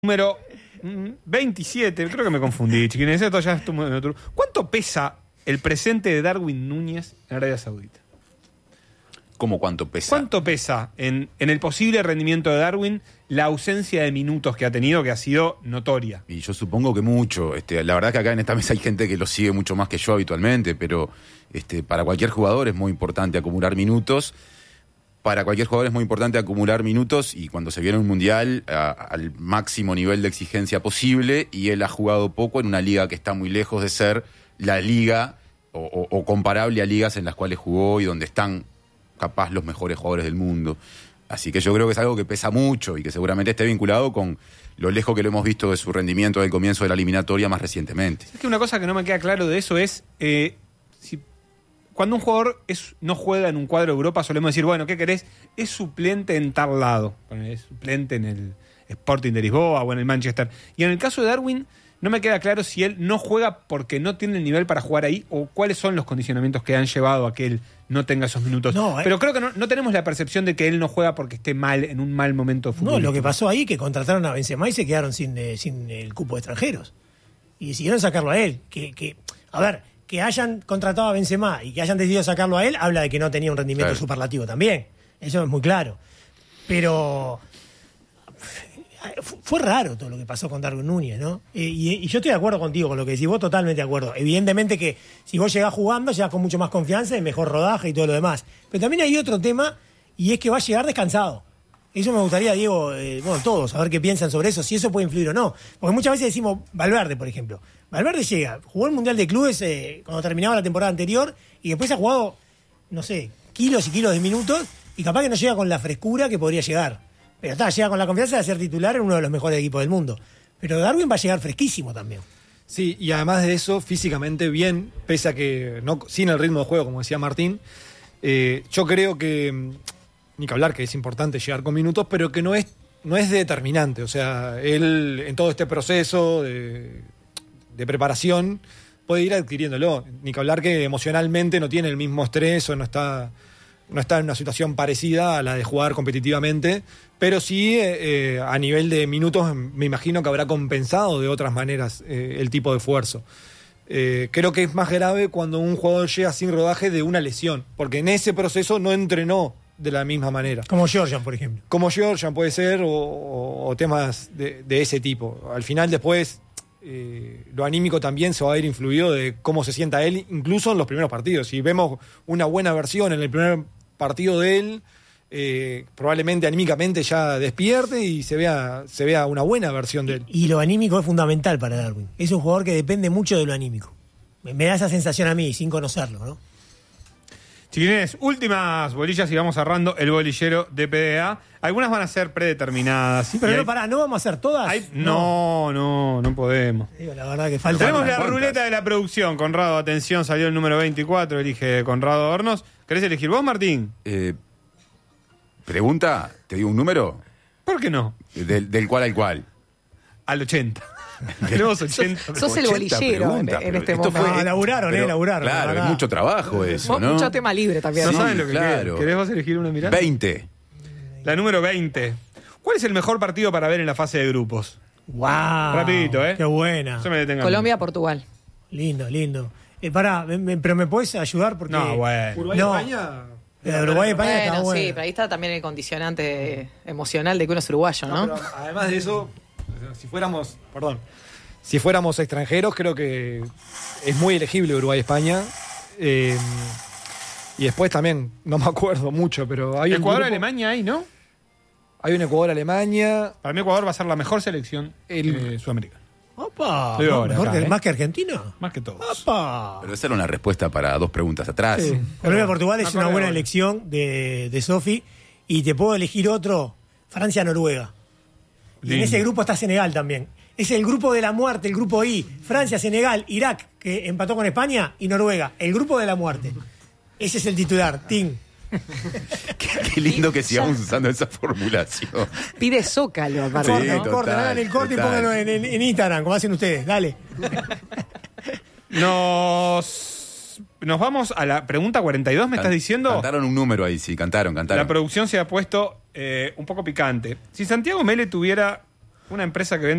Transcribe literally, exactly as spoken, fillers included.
Número veintisiete, creo que me confundí, chiquines. Esto ya estuvo en otro. ¿Cuánto pesa el presente de Darwin Núñez en Arabia Saudita? ¿Cómo cuánto pesa? ¿Cuánto pesa en, en el posible rendimiento de Darwin la ausencia de minutos que ha tenido, que ha sido notoria? Y yo supongo que mucho. Este, la verdad que acá en esta mesa hay gente que lo sigue mucho más que yo habitualmente, pero este, para cualquier jugador es muy importante acumular minutos. Para cualquier jugador es muy importante acumular minutos y cuando se viene un mundial a, al máximo nivel de exigencia posible, y él ha jugado poco en una liga que está muy lejos de ser la liga o, o, o comparable a ligas en las cuales jugó y donde están capaz los mejores jugadores del mundo. Así que yo creo que es algo que pesa mucho y que seguramente esté vinculado con lo lejos que lo hemos visto de su rendimiento del comienzo de la eliminatoria más recientemente. Es que una cosa que no me queda claro de eso es eh, si cuando un jugador es, no juega en un cuadro de Europa, solemos decir, bueno, ¿qué querés? Es suplente en tal lado. Es suplente en el Sporting de Lisboa o en el Manchester. Y en el caso de Darwin, no me queda claro si él no juega porque no tiene el nivel para jugar ahí o cuáles son los condicionamientos que han llevado a que él no tenga esos minutos. No, eh. Pero creo que no, no tenemos la percepción de que él no juega porque esté mal, en un mal momento futbolístico. No, lo que pasó ahí es que contrataron a Benzema y se quedaron sin, eh, sin el cupo de extranjeros. Y decidieron sacarlo a él. Que, que, a ver, que hayan contratado a Benzema y que hayan decidido sacarlo a él, habla de que no tenía un rendimiento claro. superlativo también. Eso es muy claro. Pero fue raro todo lo que pasó con Darwin Núñez, ¿no? Y, y, y yo estoy de acuerdo contigo con lo que decís vos, totalmente de acuerdo. Evidentemente que si vos llegás jugando, llegás con mucho más confianza y mejor rodaje y todo lo demás. Pero también hay otro tema, y es que va a llegar descansado. Eso me gustaría, Diego, eh, bueno, todos, a ver qué piensan sobre eso, si eso puede influir o no. Porque muchas veces decimos, Valverde, por ejemplo. Valverde llega, jugó el Mundial de Clubes eh, cuando terminaba la temporada anterior y después ha jugado, no sé, kilos y kilos de minutos y capaz que no llega con la frescura que podría llegar. Pero está, llega con la confianza de ser titular en uno de los mejores equipos del mundo. Pero Darwin va a llegar fresquísimo también. Sí, y además de eso, físicamente bien, pese a que no sin el ritmo de juego, como decía Martín, eh, yo creo que, ni que hablar que es importante llegar con minutos, pero que no es, no es determinante. O sea, él en todo este proceso de, de preparación puede ir adquiriéndolo. Ni que hablar que emocionalmente no tiene el mismo estrés o no está... no está en una situación parecida a la de jugar competitivamente, pero sí eh, a nivel de minutos me imagino que habrá compensado de otras maneras eh, el tipo de esfuerzo. Eh, creo que es más grave cuando un jugador llega sin rodaje de una lesión, porque en ese proceso no entrenó de la misma manera. Como Georgian, por ejemplo. Como Georgian puede ser, o, o, o temas de, de ese tipo. Al final después eh, lo anímico también se va a ir influido de cómo se sienta él, incluso en los primeros partidos. Si vemos una buena versión en el primer partido de él, eh, probablemente anímicamente ya despierte y se vea, se vea una buena versión de él. Y lo anímico es fundamental para Darwin. Es un jugador que depende mucho de lo anímico. Me, me da esa sensación a mí, sin conocerlo, ¿no? Chiquilines, últimas bolillas y vamos cerrando el bolillero de P D A. Algunas van a ser predeterminadas. Sí, pero no, hay... pará, ¿no vamos a hacer todas? Hay... No, no, no podemos. Digo, la verdad que falta. Tenemos la ruleta de la producción. Conrado, atención, salió el número veinticuatro, elige Conrado Hornos. ¿Querés elegir vos, Martín? Eh, pregunta, ¿te digo un número? ¿Por qué no? Del, del cual al cual. Al ochenta. Tenemos ochenta. Sos, sos el bolillero en, en este momento. Fue, no, laburaron, pero, eh, laburaron. Claro, es mucho trabajo eso, ¿no? Mucho tema libre también. No sí, saben lo que claro. querés. ¿Querés vos elegir una mirada? veinte. La número veinte. ¿Cuál es el mejor partido para ver en la fase de grupos? ¡Wow! Rapidito, ¿eh? ¡Qué buena! Colombia-Portugal. Lindo, lindo. Eh, pará, me, me, pero ¿me podés ayudar? Porque No, bueno. Uruguay-España... No. Uruguay-España bueno, está bueno. sí, pero ahí está también el condicionante emocional de que uno es uruguayo, ¿no? no pero además de eso, si fuéramos... Perdón. Si fuéramos extranjeros, creo que es muy elegible Uruguay-España. Eh, y después también, no me acuerdo mucho, pero hay un Ecuador-Alemania ahí, ¿no? Hay un Ecuador-Alemania. Para mí Ecuador va a ser la mejor selección el... eh, sudamericana. ¡Opa! Digo ahora, ¿Mejor acá, que, ¿eh? ¿Más que Argentina? Más que todos. ¡Opa! Pero esa era una respuesta para dos preguntas atrás. Sí. Colombia-Portugal es una buena ahora. elección de, de Sofi. Y te puedo elegir otro, Francia-Noruega. Y en Lindo. ese grupo está Senegal también. Es el grupo de la muerte, el grupo I. Francia, Senegal, Irak, que empató con España, y Noruega. El grupo de la muerte. Ese es el titular, Tim. Qué, qué lindo que sigamos usando esa formulación. Pide Zócalo, aparte. Sí, Corten, total, corten, hagan el corte total. y pónganlo en, en- en Instagram, como hacen ustedes. Dale. Nos, nos vamos a la pregunta cuarenta y dos, ¿me estás diciendo? Cantaron un número ahí, sí, cantaron, cantaron. La producción se ha puesto eh, un poco picante. Si Santiago Mele tuviera una empresa que vende